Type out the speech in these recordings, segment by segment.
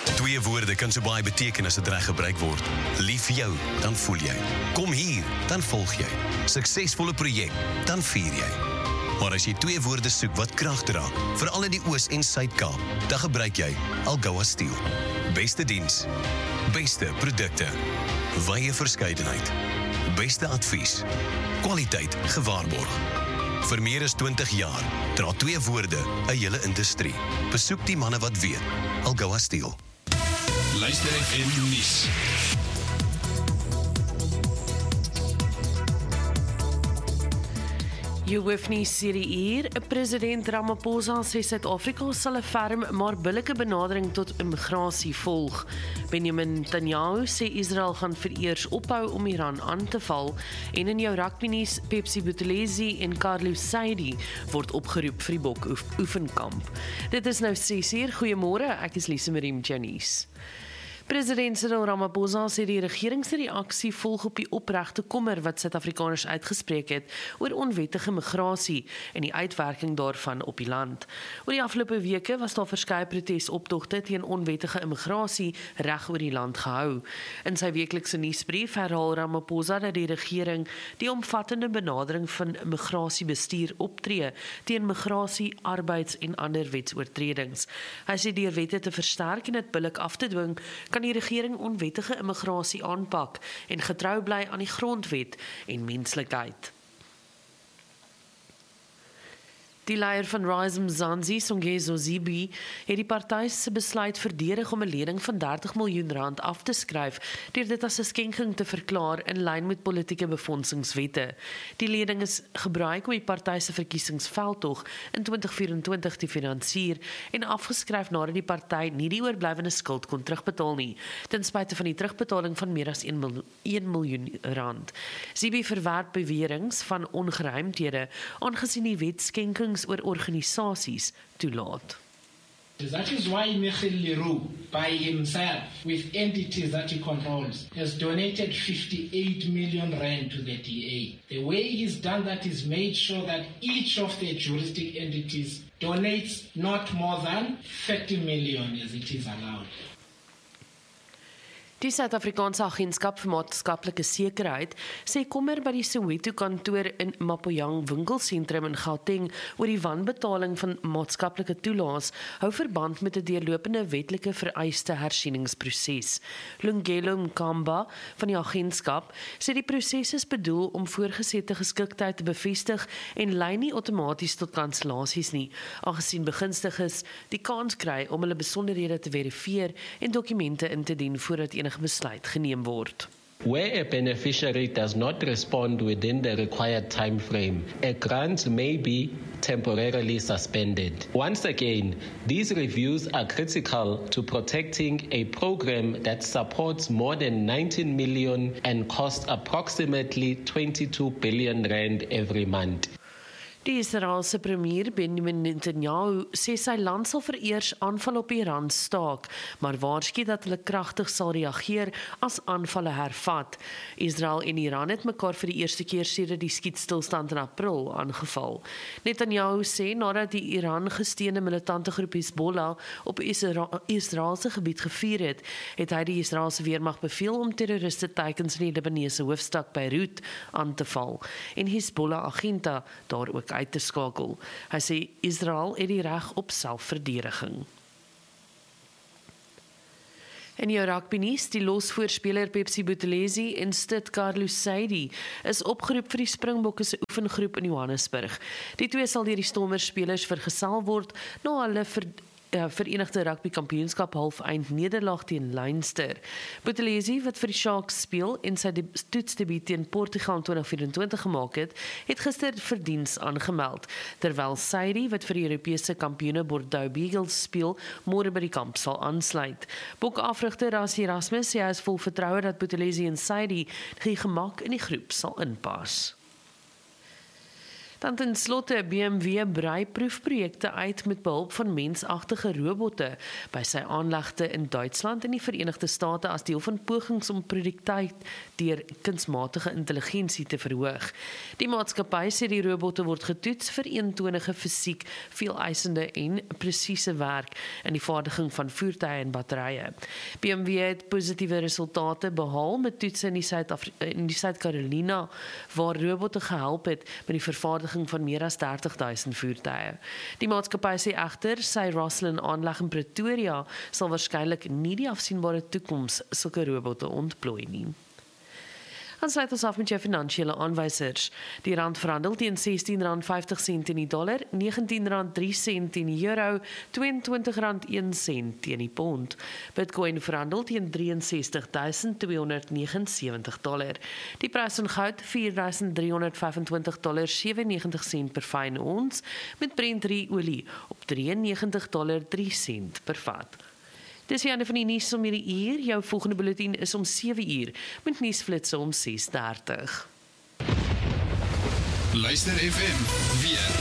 Twee woorde kan so baie beteken as dit reg gebruik word. Lief vir jou, dan voel jy. Kom hier, dan volg jy. Suksesvolle projek, dan vier jy. Maar as jy twee woorde soek wat krag dra, veral in die Oos- en Suid-Kaap, dan gebruik jy Algoa Steel. Beste diens, beste produkte, wye verskeidenheid, beste advies, kwaliteit gewaarborg. Vir meer as 20 jaar dra twee woorde 'n hele industrie. Besoek die manne wat weet. Algoa Steel. Luister FM nuus. Jy hoef nie sê hier, president Ramaphosa sê Suid-Afrika sal 'n ferm maar billike benadering tot immigrasie volg. Benjamin Netanyahu sê Israel gaan vereers ophou om Iran aan te val en in jou rugbynuus Pepsi Buthelezi en Carlos Saidi word opgeroep vir die bok oefenkamp. Dit is nou 6uur, goeiemôre, ek is Lise Marie Janice. President Cyril Ramaphosa sê die regering se reaksie volg op die opregte kommer wat Suid-Afrikaners uitgespreek het oor onwettige migrasie en die uitwerking daarvan op die land. Oor die afgelope weke was daar verskeie protesoptogte teen onwettige immigrasie reg oor die land gehou. In sy weeklikse nuusbrief herhaal Ramaphosa dat die regering die omvattende benadering van migrasiebestuur optree teen migrasie, arbeids- en ander wetsoortredings. Hy sê deur wette te versterk en dit billik af te dwing, kan die regering onwettige immigrasie aanpak en getrou bly aan die grondwet en menslikheid. Die leier van Rise Mzansi, Songezo Zibi, het die party se besluit verdedig om 'n lening van R30 miljoen af te skryf, deur dit as 'n skenking te verklaar in lyn met politieke befondsingswette. Die lening is gebruik om die party se verkiesingsveldtog in 2024 te finansier en afgeskryf nadat die party nie die oorblywende skuld kon terugbetaal nie, ten spyte van die terugbetaling van meer as R1 miljoen. Zibi verwerp beweringe van ongeruimthede, aangesien die wet skenkings oor organisasies toelaat. That is why Michiel Leroux, by himself, with entities that he controls, has donated 58 million rand to the DA. The way he's done that is made sure that each of the juristic entities donates not more than 30 million as it is allowed. Die Suid-Afrikaanse Agentskap vir Maatskaplike Sekerheid sê kommer by die Soweto kantoor in Mapoyang winkelsentrum in Gauteng oor die wanbetaling van maatskaplike toelaas hou verband met 'n deurlopende wetlike vereiste hersieningsproses. Lungelo Mkamba van die agentskap sê die proses is bedoel om voorgesette geskiktheid te bevestig en lei nie outomaties tot kansellasies nie, aangesien begunstigdes die kans kry om hulle besonderhede te verifieer en dokumente in te dien voordat enige besluit geneem word. Where a beneficiary does not respond within the required time frame, a grant may be temporarily suspended. Once again, these reviews are critical to protecting a program that supports more than 19 million and costs approximately 22 billion rand every month. Die Israeliese premier Benjamin Netanyahu sê sy land sal vereers aanval op Iran staak, maar waarsku dat hulle kragtig sal reageer as aanvalle hervat. Israel en Iran het mekaar vir die eerste keer sedert die skietstilstand in April aangeval. Netanyahu sê nadat die Iran gesteunde militante groep Hezbollah op Israeliese gebied gevuur het, het hy die Israeliese weermag beveel om terroriste teikens in die Libanese hoofstad Beirut aan te val en Hezbollah agente daar ook uit te skakel. Hy sê Israel het die reg op selfverdediging. In jou rugbynuus, die losvoorspeler Pepsi Buthelezi en Stit Carlos Saidi is opgeroep vir die Springbokke se oefengroep in Johannesburg. Die twee sal deur die Stormers-spelers vergesel word na hulle Verenigde Rugby Kampioenskap halfeind nederlaag teen Leinster. Buthelezi, wat vir die Sharks speel en sy toetsdebuut teen Portugal in 2024 gemaak het, het gister vir diens aangemeld, terwyl Saidi, wat vir die Europese kampioene Bordeaux Beagles speel, môre by die kamp sal aansluit. Bokafrigter Rassie Erasmus sê hy is vol vertroue dat Buthelezi en Saidi die gemak in die groep sal inpas. Dan ten slotte, BMW brei proefprojekte uit met behulp van mensagtige robotte by sy aanlegte in Duitsland en die Verenigde State as deel van pogings om produktiwiteit deur kunsmatige intelligensie te verhoog. Die maatskappy sê die robotte word getoets vir eentonige fisiek, veeleisende en presiese werk in die vaardiging van voertuie en batterye. BMW het positiewe resultate behaal met toetse in die Suid-Carolina, waar robotte gehelp het met die vervaardiging van meer as 30,000 voertuie. Die maatskappy sê egter, sy Rosslyn aanleg in Pretoria sal waarskynlik nie die afsienbare toekoms sulke robotte ontplooi nie. Dan sluit ons af met jou finansiële aanwysers. Die rand verhandel teen R16.50 teen die dollar, R19.03 teen die euro, R22.01 teen die pond. Bitcoin verhandel teen $63,279. Die prys van goud $4,325,97 per fyn ons, met Brent olie op $93.03 per vat. Dis die einde van die nuus om hierdie uur. Jou volgende bulletin is om 7 uur, met nuusflitse om 6:30. Luister FM weer.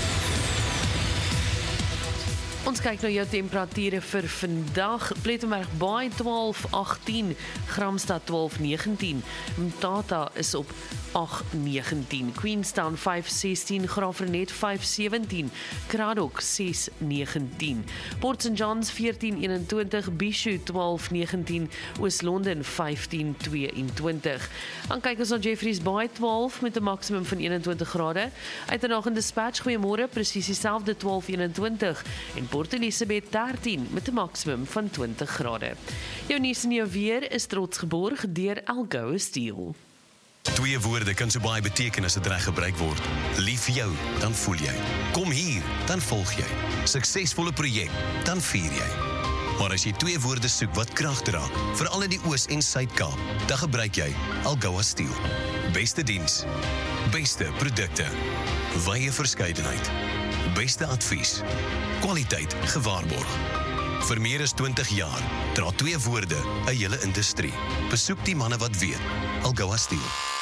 Ons kyk na jou temperature vir vandag. Plettenberg Baai 12:18, Gramstad 12:19, Mtata is op 8:19, Queenstown 5:16, Graafrenet 5:17, Kraddock 6:19, Port St Johns 14:21, Bishu 12:19, Oos-London 15:22. Dan kyk ons na Jeffreys Bay 12 met 'n maksimum van 21 grade. Uitenaag in Dispatch, goeiemôre, presies dieselfde 12:21 en Port Elizabeth 13 met 'n maksimum van 20 grade. Jou nuus en jou weer is trots geborg deur Algoa Steel. Twee woorde kan so baie beteken as dit reg gebruik word. Lief vir jou, dan voel jy. Kom hier, dan volg jy. Suksesvolle projek, dan vier jy. Maar as jy twee woorde soek wat krag dra, veral in die Oos- en Suid-Kaap, dan gebruik jy Algoa Steel. Beste diens, beste produkte, wye verskeidenheid, beste advies, kwaliteit gewaarborg. Vir meer as 20 jaar dra twee woorde 'n hele industrie. Besoek die manne wat weet. Algoa Steel.